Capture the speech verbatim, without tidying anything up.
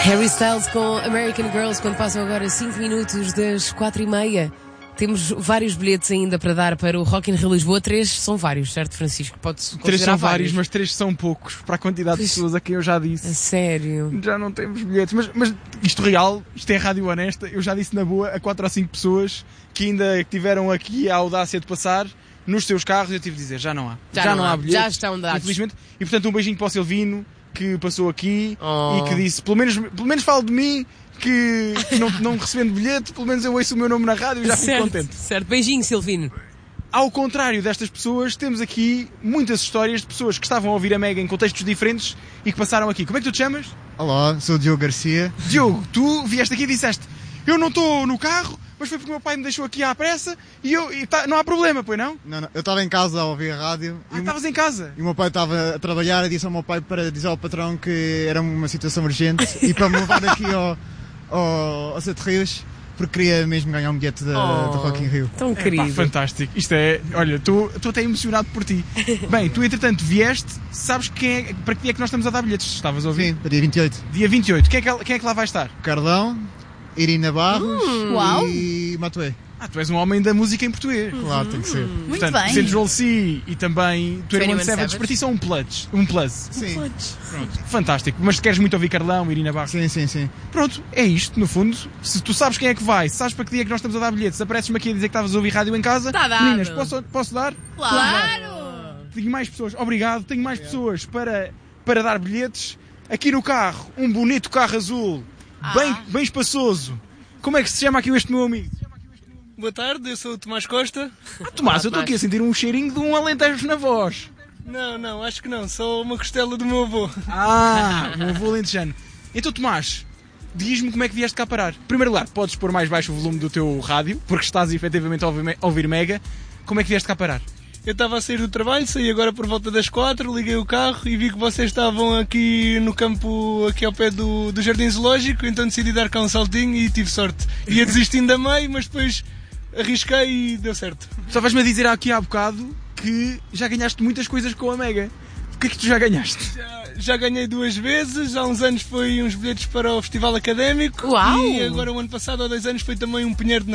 Harry Styles com American Girls, quando passam agora cinco minutos das quatro e meia. Temos vários bilhetes ainda para dar para o Rock in Rio Lisboa. Três são vários, certo, Francisco? Pode-se considerar Três são vários, vários, mas três são poucos para a quantidade pois, de pessoas a quem eu já disse. A sério? Já não temos bilhetes. Mas, mas isto real, isto é rádio honesta. Eu já disse na boa a quatro ou cinco pessoas que ainda tiveram aqui a audácia de passar nos seus carros. Eu tive de dizer, já não há. Já, já não, não há, há bilhetes. Já estão dados. Infelizmente. E portanto um beijinho para o Silvino, que passou aqui oh. e que disse, pelo menos, pelo menos fala de mim, que, que não, não recebendo bilhete, pelo menos eu ouço o meu nome na rádio e já certo, fico contente. Certo, beijinho, Silvino. Ao contrário destas pessoas, temos aqui muitas histórias de pessoas que estavam a ouvir a Mega em contextos diferentes e que passaram aqui. Como é que tu te chamas? Olá, sou o Diogo Garcia. Diogo, tu vieste aqui e disseste, eu não estou no carro, mas foi porque o meu pai me deixou aqui à pressa e, eu, e tá, não há problema, pois não? Não, não, eu estava em casa a ouvir a rádio. Ah, estavas em casa? E o meu pai estava a trabalhar e disse ao meu pai para dizer ao patrão que era uma situação urgente e para me levar aqui ao, ao, ao Sete Rios, porque queria mesmo ganhar um bilhete da, oh, da Rock in Rio. Tão é, querido. Pá, fantástico. Isto é, olha, estou até emocionado por ti. Bem, tu entretanto vieste, sabes quem é, para que dia é que nós estamos a dar bilhetes? Estavas a ouvir? Sim, para dia vinte e oito. Dia vinte e oito. Quem é que, quem é que lá vai estar? Cardão, Irina Barros Uau. e Matuê. Ah, tu és um homem da música em português. Claro, tem que ser. Muito Portanto, bem. sendo Joel C e também tu twenty One one Savage, Savage, para ti são um plus. Um plus. Sim, Pronto, fantástico. Mas queres muito ouvir Carlão, Irina Barros? sim, sim, sim. Pronto, é isto, no fundo. Se tu sabes quem é que vai, se sabes para que dia é que nós estamos a dar bilhetes, apareces-me aqui a dizer que estavas a ouvir rádio em casa. Tá dado. Meninas, posso, posso dar? Claro! Tenho mais pessoas, obrigado, tenho mais pessoas para, para dar bilhetes. Aqui no carro, um bonito carro azul, bem, bem espaçoso. Como é que se chama aqui este meu amigo? Boa tarde, eu sou o Tomás Costa. Ah, Tomás, eu estou aqui a sentir um cheirinho de um alentejo na voz. Não, não, acho que não, sou uma costela do meu avô. Ah, o avô alentejano. Então, Tomás, diz-me como é que vieste cá parar. Em primeiro lugar, podes pôr mais baixo o volume do teu rádio, porque estás efetivamente a ouvir, a ouvir Mega. Como é que vieste cá parar? Eu estava a sair do trabalho, saí agora por volta das quatro, liguei o carro e vi que vocês estavam aqui no campo, aqui ao pé do, do Jardim Zoológico, então decidi dar cá um saltinho e tive sorte. Ia desistindo a meio, mas depois arrisquei e deu certo. Estavas-me a dizer aqui há bocado que já ganhaste muitas coisas com a Mega. O que é que tu já ganhaste? Já, já ganhei duas vezes, há uns anos foi uns bilhetes para o Festival Académico. Uau! E agora o ano passado, há dois anos, foi também um Pinheiro de